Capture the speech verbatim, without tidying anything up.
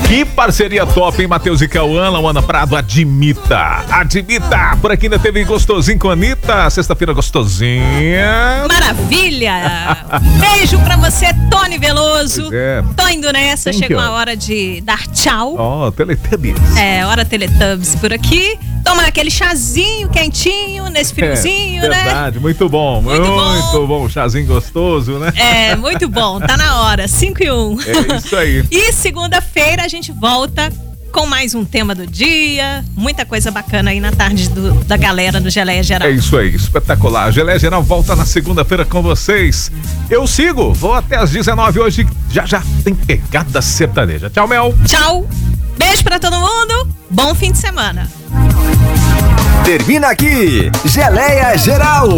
Que parceria top, hein, Matheus e Cauã, Luana Prado, admita, admita, por aqui ainda teve Gostosinho com a Anitta, sexta-feira gostosinha. Maravilha! Beijo pra você, Tony Veloso. Pois é. Tô indo nessa, Thank chegou you. a hora de dar tchau. Ó, oh, Teletubbies. É, hora Teletubbies por aqui. Tomar aquele chazinho quentinho nesse friozinho, é, né? Verdade, muito bom, Muito muito, bom. bom, chazinho gostoso, né? É, muito bom, tá na hora, cinco e um. É isso aí. E segunda-feira a gente volta com mais um tema do dia, muita coisa bacana aí na tarde do, da galera do Geleia Geral. É isso aí, espetacular. A Geleia Geral volta na segunda-feira com vocês. Eu sigo, vou até às dezenove hoje, já já tem pegada sertaneja. Tchau, Mel. Tchau, beijo pra todo mundo, bom fim de semana. Termina aqui, Geleia Geral.